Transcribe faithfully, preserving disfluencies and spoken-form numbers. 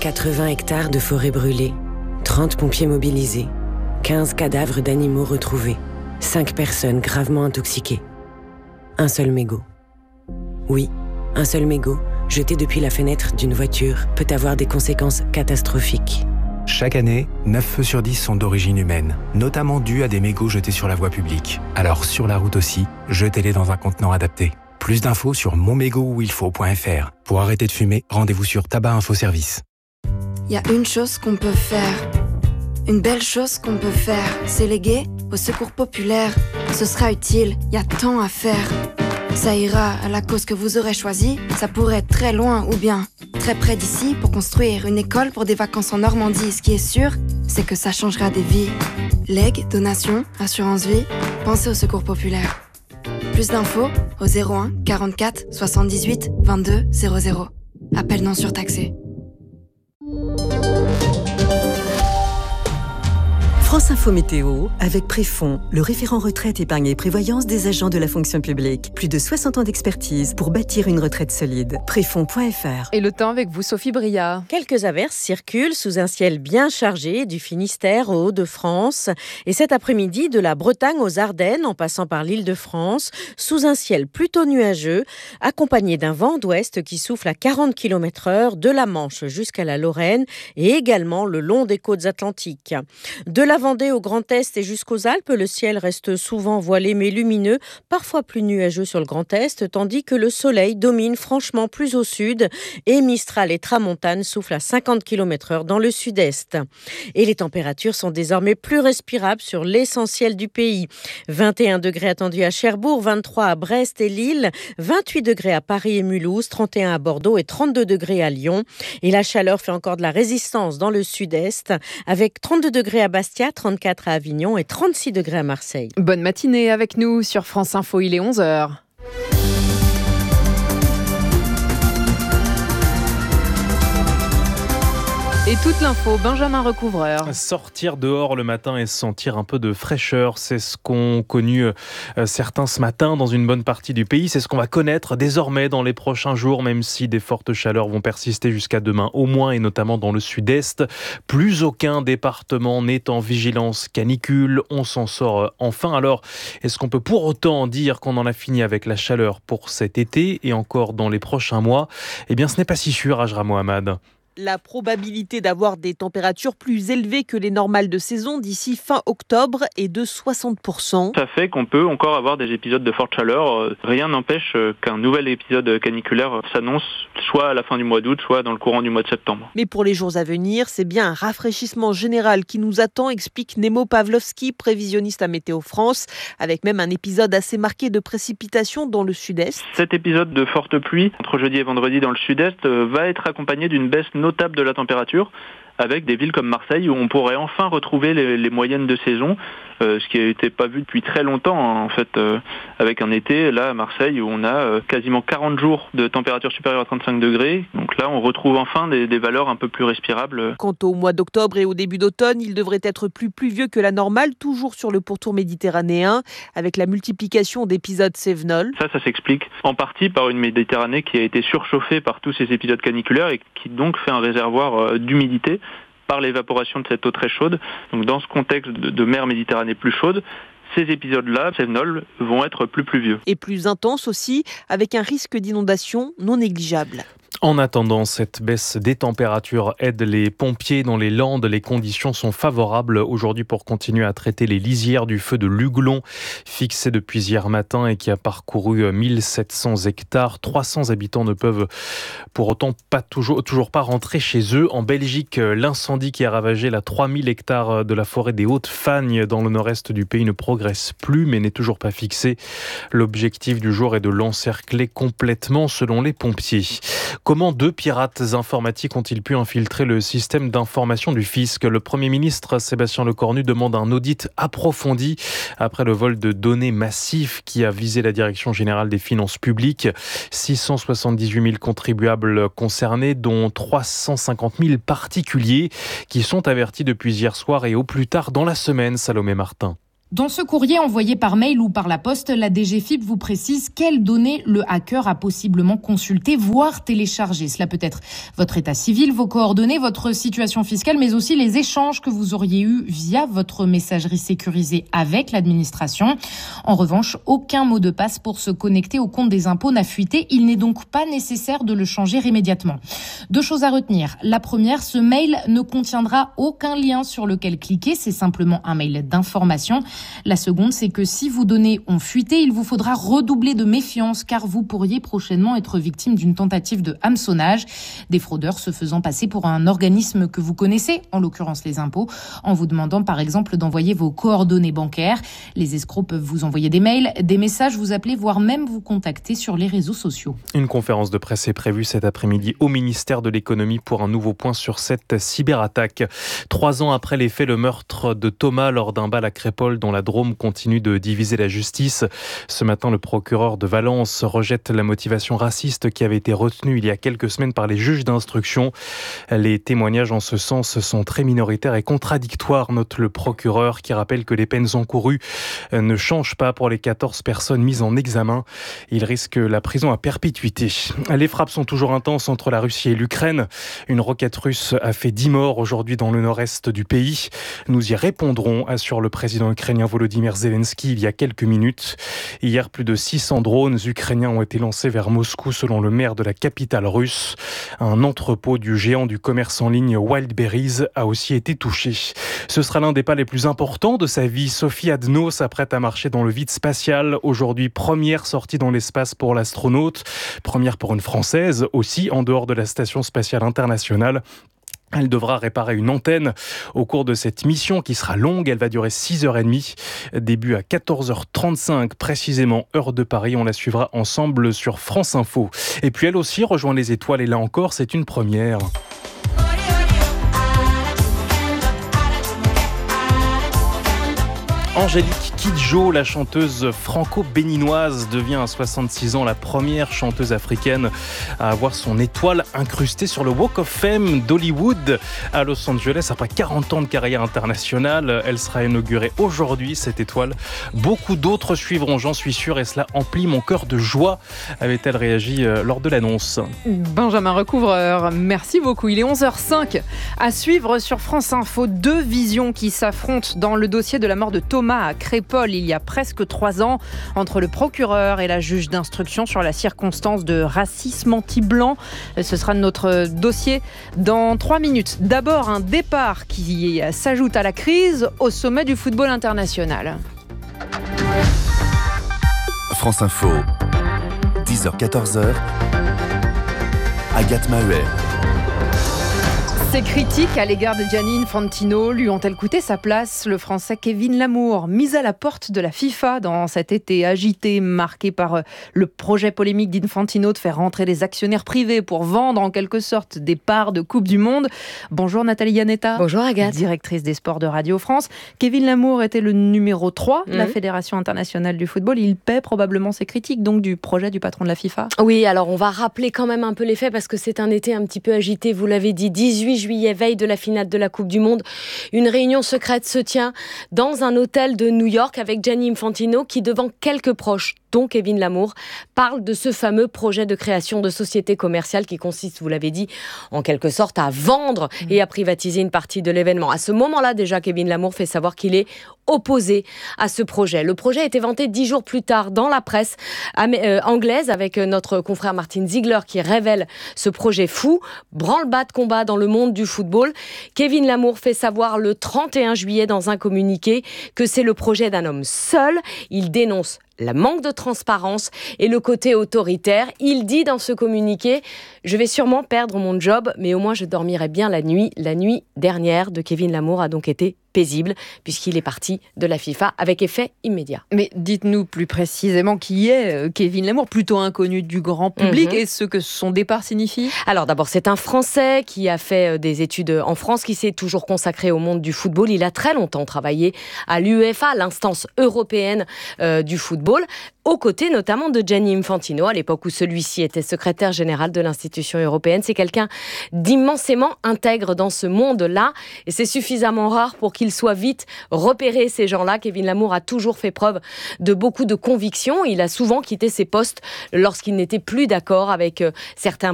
quatre-vingts hectares de forêt brûlée, trente pompiers mobilisés, quinze cadavres d'animaux retrouvés, cinq personnes gravement intoxiquées. Un seul mégot. Oui, un seul mégot, jeté depuis la fenêtre d'une voiture, peut avoir des conséquences catastrophiques. Chaque année, neuf feux sur dix sont d'origine humaine, notamment dus à des mégots jetés sur la voie publique. Alors sur la route aussi, jetez-les dans un contenant adapté. Plus d'infos sur mon mégot où il faut point f r. Pour arrêter de fumer, rendez-vous sur Tabac Info Service. Il y a une chose qu'on peut faire. Une belle chose qu'on peut faire. C'est léguer au secours populaire. Ce sera utile, il y a tant à faire. Ça ira à la cause que vous aurez choisie. Ça pourrait être très loin ou bien très près d'ici pour construire une école pour des vacances en Normandie. Ce qui est sûr, c'est que ça changera des vies. Legs, donations, assurance vie, pensez au secours populaire. Plus d'infos au zéro un quarante-quatre soixante-dix-huit vingt-deux zéro zéro. Appel non surtaxé. France Info Météo avec Préfond, le référent retraite, épargne et prévoyance des agents de la fonction publique. Plus de soixante ans d'expertise pour bâtir une retraite solide. Préfond point f r. Et le temps avec vous, Sophie Bria. Quelques averses circulent sous un ciel bien chargé du Finistère aux Hauts-de-France. Et cet après-midi, de la Bretagne aux Ardennes, en passant par l'Île-de-France, sous un ciel plutôt nuageux, accompagné d'un vent d'ouest qui souffle à quarante kilomètres heure de la Manche jusqu'à la Lorraine et également le long des côtes atlantiques. De la Vendée au Grand Est et jusqu'aux Alpes, le ciel reste souvent voilé mais lumineux, parfois plus nuageux sur le Grand Est, tandis que le soleil domine franchement plus au sud et Mistral et Tramontane soufflent à cinquante kilomètres heure dans le sud-est. Et les températures sont désormais plus respirables sur l'essentiel du pays. vingt et un degrés attendus à Cherbourg, vingt-trois à Brest et Lille, vingt-huit degrés à Paris et Mulhouse, trente et un à Bordeaux et trente-deux degrés à Lyon. Et la chaleur fait encore de la résistance dans le sud-est, avec trente-deux degrés à Bastia, trente-quatre à Avignon et trente-six degrés à Marseille. Bonne matinée avec nous sur France Info, il est onze heures. Et toute l'info, Benjamin Recouvreur. Sortir dehors le matin et sentir un peu de fraîcheur, c'est ce qu'ont connu euh, certains ce matin dans une bonne partie du pays. C'est ce qu'on va connaître désormais dans les prochains jours, même si des fortes chaleurs vont persister jusqu'à demain au moins, et notamment dans le sud-est. Plus aucun département n'est en vigilance canicule. On s'en sort enfin. Alors, est-ce qu'on peut pour autant dire qu'on en a fini avec la chaleur pour cet été et encore dans les prochains mois ? Eh bien, ce n'est pas si sûr, Ajra Mohamed. La probabilité d'avoir des températures plus élevées que les normales de saison d'ici fin octobre est de soixante pour cent. Ça fait qu'on peut encore avoir des épisodes de forte chaleur. Rien n'empêche qu'un nouvel épisode caniculaire s'annonce soit à la fin du mois d'août, soit dans le courant du mois de septembre. Mais pour les jours à venir, c'est bien un rafraîchissement général qui nous attend, explique Nemo Pavlovski, prévisionniste à Météo France, avec même un épisode assez marqué de précipitations dans le sud-est. Cet épisode de forte pluie, entre jeudi et vendredi dans le sud-est, va être accompagné d'une baisse notable de la température, avec des villes comme Marseille où on pourrait enfin retrouver les, les moyennes de saison, euh, ce qui n'était pas vu depuis très longtemps hein, en fait, euh, avec un été là à Marseille où on a euh, quasiment quarante jours de température supérieure à trente-cinq degrés. Donc là on retrouve enfin des, des valeurs un peu plus respirables. Quant au mois d'octobre et au début d'automne, il devrait être plus pluvieux que la normale, toujours sur le pourtour méditerranéen, avec la multiplication d'épisodes cévenols. Ça, ça s'explique en partie par une Méditerranée qui a été surchauffée par tous ces épisodes caniculaires et qui donc fait un réservoir euh, d'humidité par l'évaporation de cette eau très chaude. Donc dans ce contexte de, de mer Méditerranée plus chaude, ces épisodes-là, cévenols, vont être plus pluvieux. Et plus intenses aussi, avec un risque d'inondation non négligeable. En attendant, cette baisse des températures aide les pompiers dans les Landes. Les conditions sont favorables aujourd'hui pour continuer à traiter les lisières du feu de l'Huglon, fixé depuis hier matin et qui a parcouru mille sept cents hectares. trois cents habitants ne peuvent pour autant pas toujours, toujours pas rentrer chez eux. En Belgique, l'incendie qui a ravagé la trois mille hectares de la forêt des Hautes-Fagnes dans le nord-est du pays ne progresse plus, mais n'est toujours pas fixé. L'objectif du jour est de l'encercler complètement selon les pompiers. Comment deux pirates informatiques ont-ils pu infiltrer le système d'information du fisc ? Le Premier ministre Sébastien Lecornu demande un audit approfondi après le vol de données massif qui a visé la Direction générale des finances publiques. six cent soixante-dix-huit mille contribuables concernés, dont trois cent cinquante mille particuliers qui sont avertis depuis hier soir et au plus tard dans la semaine, Salomé Martin. Dans ce courrier envoyé par mail ou par la poste, la D G F I P vous précise quelles données le hacker a possiblement consultées, voire téléchargées. Cela peut être votre état civil, vos coordonnées, votre situation fiscale, mais aussi les échanges que vous auriez eus via votre messagerie sécurisée avec l'administration. En revanche, aucun mot de passe pour se connecter au compte des impôts n'a fuité. Il n'est donc pas nécessaire de le changer immédiatement. Deux choses à retenir. La première, ce mail ne contiendra aucun lien sur lequel cliquer. C'est simplement un mail d'information. La seconde, c'est que si vos données ont fuité, il vous faudra redoubler de méfiance car vous pourriez prochainement être victime d'une tentative de hameçonnage. Des fraudeurs se faisant passer pour un organisme que vous connaissez, en l'occurrence les impôts, en vous demandant par exemple d'envoyer vos coordonnées bancaires. Les escrocs peuvent vous envoyer des mails, des messages, vous appeler, voire même vous contacter sur les réseaux sociaux. Une conférence de presse est prévue cet après-midi au ministère de l'économie pour un nouveau point sur cette cyberattaque. Trois ans après les faits, le meurtre de Thomas lors d'un bal à Crépol dont la Drôme continue de diviser la justice. Ce matin, le procureur de Valence rejette la motivation raciste qui avait été retenue il y a quelques semaines par les juges d'instruction. Les témoignages en ce sens sont très minoritaires et contradictoires, note le procureur qui rappelle que les peines encourues ne changent pas pour les quatorze personnes mises en examen. Ils risquent la prison à perpétuité. Les frappes sont toujours intenses entre la Russie et l'Ukraine. Une roquette russe a fait dix morts aujourd'hui dans le nord-est du pays. Nous y répondrons, assure le président ukrainien Volodymyr Zelensky il y a quelques minutes. Hier, plus de six cents drones ukrainiens ont été lancés vers Moscou selon le maire de la capitale russe. Un entrepôt du géant du commerce en ligne Wildberries a aussi été touché. Ce sera l'un des pas les plus importants de sa vie. Sophie Adno s'apprête à marcher dans le vide spatial. Aujourd'hui, première sortie dans l'espace pour l'astronaute. Première pour une Française aussi, en dehors de la Station spatiale internationale. Elle devra réparer une antenne au cours de cette mission qui sera longue. Elle va durer six heures trente. Début à quatorze heures trente-cinq, précisément heure de Paris. On la suivra ensemble sur France Info. Et puis elle aussi rejoint les étoiles et là encore, c'est une première. Angélique Kidjo, la chanteuse franco-béninoise, devient à soixante-six ans la première chanteuse africaine à avoir son étoile incrustée sur le Walk of Fame d'Hollywood à Los Angeles. Après quarante ans de carrière internationale, elle sera inaugurée aujourd'hui, cette étoile. Beaucoup d'autres suivront, j'en suis sûr, et cela emplit mon cœur de joie, avait-elle réagi lors de l'annonce. Benjamin Recouvreur, merci beaucoup. Il est onze heures cinq. À suivre sur France Info, deux visions qui s'affrontent dans le dossier de la mort de Thomas à Crépol il y a presque trois ans entre le procureur et la juge d'instruction sur la circonstance de racisme anti-blanc. Ce sera notre dossier dans trois minutes. D'abord, un départ qui s'ajoute à la crise au sommet du football international. France Info, dix heures quatorze heures, Agathe Maheuer. Ces critiques à l'égard de Gianni Infantino lui ont-elles coûté sa place? Le Français Kevin Lamour, mis à la porte de la FIFA dans cet été agité, marqué par le projet polémique d'Infantino de faire rentrer des actionnaires privés pour vendre en quelque sorte des parts de Coupe du Monde. Bonjour Nathalie Yanetta. Bonjour Agathe. Directrice des sports de Radio France. Kevin Lamour était le numéro trois de mmh. la Fédération internationale du football. Il paie probablement ses critiques donc du projet du patron de la FIFA. Oui, alors on va rappeler quand même un peu les faits parce que c'est un été un petit peu agité, vous l'avez dit, dix-huit juillet, veille de la finale de la Coupe du Monde. Une réunion secrète se tient dans un hôtel de New York avec Gianni Infantino qui, devant quelques proches, dont Kevin Lamour, parle de ce fameux projet de création de société commerciale qui consiste, vous l'avez dit, en quelque sorte à vendre et à privatiser une partie de l'événement. À ce moment-là, déjà, Kevin Lamour fait savoir qu'il est opposé à ce projet. Le projet a été vanté dix jours plus tard dans la presse anglaise avec notre confrère Martin Ziegler qui révèle ce projet fou, branle-bas de combat dans le monde du football. Kevin Lamour fait savoir le trente et un juillet dans un communiqué que c'est le projet d'un homme seul. Il dénonce le manque de transparence et le côté autoritaire. Il dit dans ce communiqué « Je vais sûrement perdre mon job, mais au moins je dormirai bien la nuit ». La nuit dernière de Kevin Lamour a donc été paisible, puisqu'il est parti de la FIFA avec effet immédiat. Mais dites-nous plus précisément qui est Kevin Lamour, plutôt inconnu du grand public, mm-hmm. et ce que son départ signifie? Alors d'abord, c'est un Français qui a fait des études en France, qui s'est toujours consacré au monde du football. Il a très longtemps travaillé à l'UEFA, l'instance européenne euh, du football. aux côtés notamment de Gianni Infantino, à l'époque où celui-ci était secrétaire général de l'institution européenne. C'est quelqu'un d'immensément intègre dans ce monde-là, et c'est suffisamment rare pour qu'il soit vite repéré, ces gens-là. Kevin Lamour a toujours fait preuve de beaucoup de conviction. Il a souvent quitté ses postes lorsqu'il n'était plus d'accord avec certains